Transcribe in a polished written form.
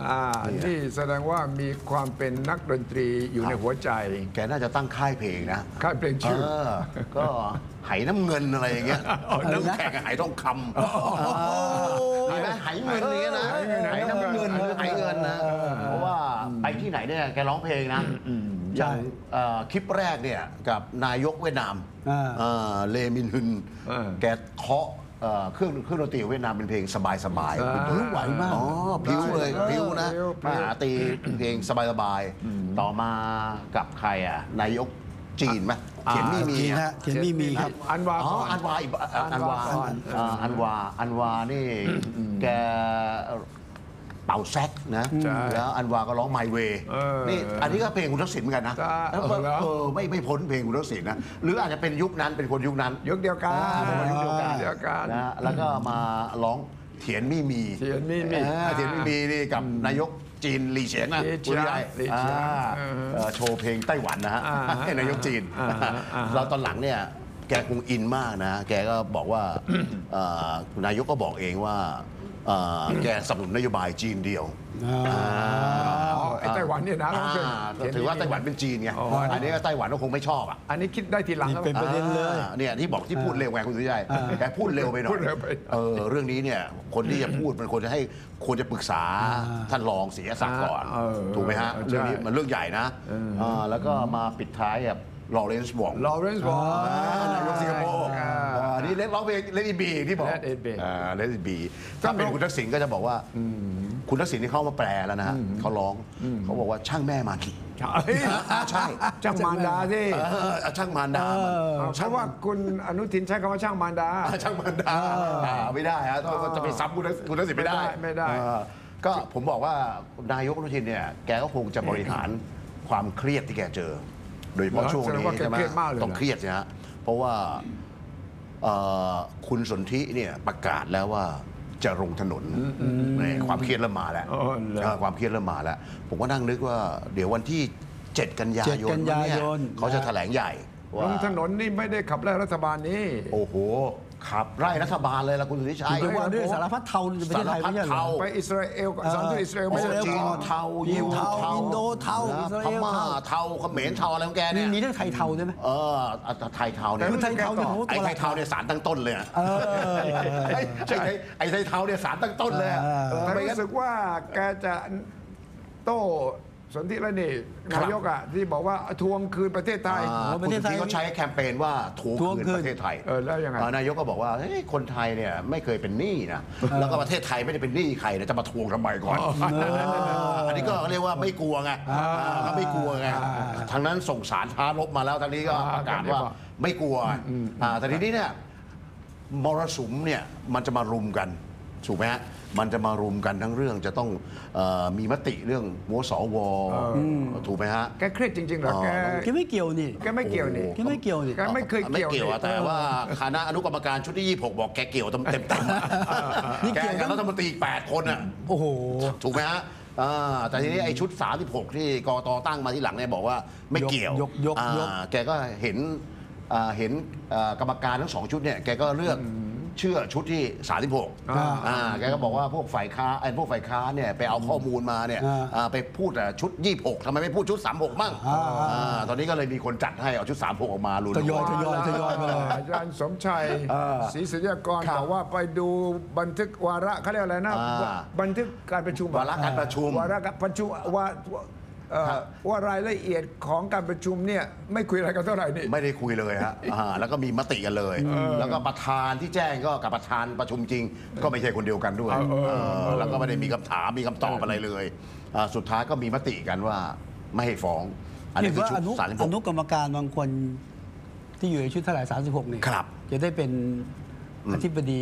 นี่แสดงว่ามีความเป็นนักดนตรีอยู่ในหัวใจแกน่าจะตั้งค่ายเพลงนะค่ายเพลงชื่อก็ไหน้ำเงินอะไรอย่างเงี้ยน้ำแข็งกับไหทองคำมีไหมไหเงินอย่างเงี้ยนะไหน้ำเงินหรือไหเงินนะเพราะว่าไปที่ไหนเนี่ยแกร้องเพลงนะอย่างคลิปแรกเนี่ยกับนายกเวียดนามเลมินฮึนแกเคาะเครื่องดนตรีเวียดนามเป็นเพลงสบายๆผิวไหวมากผิวเลยผิวนะตีเพลงสบายๆต่อมากับใครอ่ะนายกจีนไหมเขียนมีฮะเขียนมีครับอันวาอันวาอีกอันวานี่แกเป่าแซกนะแล้วอันวาก็ร้องไมเวนี่อันนี้ก็เพลงคุณทักษิณเหมือนกันนะไม่พ้นเพลงคุณทักษิณนะหรืออาจจะเป็นยุคนั้นเป็นคนยุคนั้นยุคเดียวกันยุคเดียวกันนะแล้วก็มาร้องเถียนมี่มีนี่กับนายกจีนหลี่เฉียงนะคุณยายโชว์เพลงไต้หวันนะฮะให้นายกจีนเราตอนหลังเนี่ยแกคงอินมากนะแกก็บอกว่านายกก็บอกเองว่าแกสนับสนุนนโยบายจีนเดียวไอ้ไต้หวันเนี่ยนะถือว่าไต้หวันเป็นจีนไงอันนี้ไต้หวันก็คงไม่ชอบอันนี้คิดได้ทีหลังเป็นประเด็นเลยเนี่ยที่บอกที่พูดเร็วไงคุณสุริยแกพูดเร็วไปหน่อยเรื่องนี้เนี่ยคนที่จะพูดมันควรจะปรึกษาท่านรองศรีศักดิ์ก่อนถูกไหมฮะเรื่องนี้มันเรื่องใหญ่นะแล้วก็มาปิดท้ายกับลอเรนซ์วองนายกสิงคโปร์นี่เล่นร้องเพลงเล่นบีที่บอกเล่นบีถ้าเป็นคุณทักษิณก็จะบอกว่าคุณทักษิณที่เข้ามาแปลแล้วนะฮะเขาร้องเขาบอกว่าช่างแม่มันใช่ช่างมารดาสิช่างมารดาใช่ว่าคุณอนุทินใช้คำว่าช่างมารดาไม่ได้ฮะจะไปซ้ำคุณทักษิณไม่ได้ก็ผมบอกว่านายกอนุทินเนี่ยแกก็คงจะบริหารความเครียดที่แกเจอโดยเฉพาะช่วงนี้ใช่ไหมต้องเครียดนะฮะเพราะว่าคุณสนธิเนี่ยประกาศแล้วว่าจะลงถนนความเครียดเริ่มมาแล้วความเครียดเริ่มมาแล้วผมก็นั่งนึกว่าเดี๋ยววันที่7 กันยายนเขาจะแถลงใหญ่ลงถนนนี่ไม่ได้ขับไล่รัฐบาลนี้โอ้โหขับไล่รัฐบาลเลยล่ะคุณสุริชัยว่าด้วยสารพัดเทาในประเทศไทยไม่ใช่เหรอไปอิสราเอลสอนที่อิสราเอลไม่ใช่จีนเทายิวเทาอินโดเทาพม่าเทาเขมรเทาอะไรของแกเนี่ยมีเรื่องไทยเทาด้วยไหมไทยเทาเนี่ยไทยเทาไอ้ไทยเทาเนี่ยสารตั้งต้นเลยไอ้ไทยเทาเนี่ยสารตั้งต้นเลยแต่รู้สึกว่าแกจะโต้สนธิแล้วนี่นายกที่บอกว่าทวงคืนประเทศไทยประเทศไทยเขาใช้แคมเปญว่าทวงคืนประเทศไทยแล้วยังไงนายกก็บอกว่าคนไทยเนี่ยไม่เคยเป็นหนี้นะแล้วก็ประเทศไทยไม่ได้เป็นหนี้ใครนะจะมาทวงทำไมก่อนอันนี้ก็เรียกว่าไม่กลัวไงไม่กลัวไงทางนั้นส่งสารท้ารบมาแล้วทางนี้ก็ประกาศว่าไม่กลัวแต่ทีนี้เนี่ยมรสุมเนี่ยมันจะมารุมกันถูกไหมฮะมันจะมารุมกันทั้งเรื่องจะต้องมีมติเรื่องหัวสวถูกไหมฮะแกเครียดจริงๆเหรอแกไม่เกี่ยวนี่แกไม่เกี่ยวนี่แกไม่เกี่ยวนี่แกไม่เคยเกี่ยวแต่ว่าคณะอนุกรรมการชุดที่26บอกแกเกี่ยวเต็มนี่แกกับรัฐมนตรี8 คนอ่ะโอ้โหถูกไหมฮะแต่ทีนี้ไอ้ชุด36ที่กตตั้งมาที่หลังเนี่ยบอกว่าไม่เกี่ยวแกก็เห็นกรรมการทั้ง2 ชุดเนี่ยแกก็เลือกเชื่อชุดที่36แกก็บอกว่าพวกฝ่ายค้าเนี่ยไปเอาข้อมูลมาเนี่ยไปพูดชุด26ทำไมไม่พูดชุด36มั่งตอนนี้ก็เลยมีคนจัดให้เอาชุด36ออกมาลุ้นทยอยมาเลยอาจารย์สมชัยศรีสุริยากรบอกว่าไปดูบันทึกวาระเขาเรียกอะไรนะบันทึกการประชุมวาระการประชุมว่ารายละเอียดของการประชุมเนี่ยไม่คุยอะไรกันเท่าไหร่นี่ไม่ได้คุยเลยฮะแล้วก็มีมติกันเลยแล้วก็ประธานที่แจ้งก็กับประธานประชุมจริงก็ไม่ใช่คนเดียวกันด้วยแล้วก็ไม่ได้มีคำถามมีคำตอบอะไรเลยสุดท้ายก็มีมติกันว่าไม่ให้ฟ้องอันนี้คือชุดอนุกรรมการบางคนที่อยู่ในชุดเท่าไหร่36นี่จะได้เป็นอธิบดี